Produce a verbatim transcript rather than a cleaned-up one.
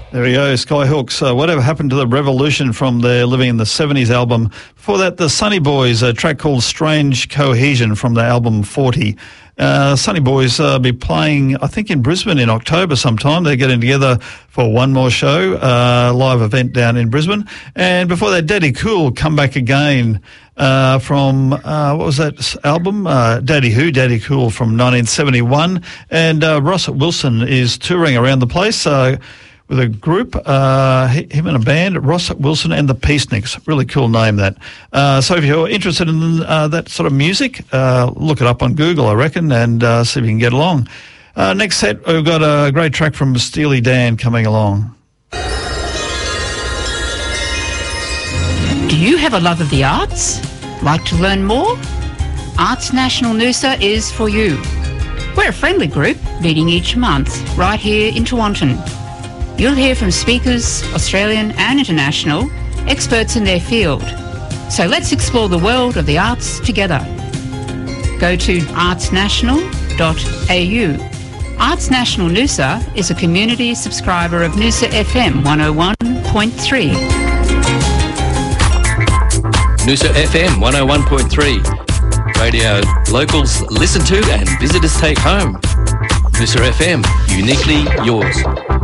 There we go, Skyhooks. Uh, Whatever Happened to the Revolution from their Living in the seventies album. Before that, the Sunny Boys, a track called Strange Cohesion from their album forty. Uh, Sunny Boys uh, be playing, I think, in Brisbane in October sometime. They're getting together for one more show, uh, live event down in Brisbane. And before that, Daddy Cool, Come Back Again uh, from, uh, what was that album? Uh, Daddy Who, Daddy Cool from nineteen seventy-one. And uh, Ross Wilson is touring around the place. Uh, with a group, uh, him and a band, Ross Wilson and the Peaceniks. Really cool name, that. Uh, so if you're interested in uh, that sort of music, uh, look it up on Google, I reckon, and uh, see if you can get along. Uh, next set, we've got a great track from Steely Dan coming along. Do you have a love of the arts? Like to learn more? Arts National Noosa is for you. We're a friendly group meeting each month right here in Tewantin. You'll hear from speakers, Australian and international, experts in their field. So let's explore the world of the arts together. Go to arts national dot a u. Arts National Noosa is a community subscriber of Noosa F M one oh one point three. Noosa F M one oh one point three. Radio locals listen to and visitors take home. Noosa F M, uniquely yours.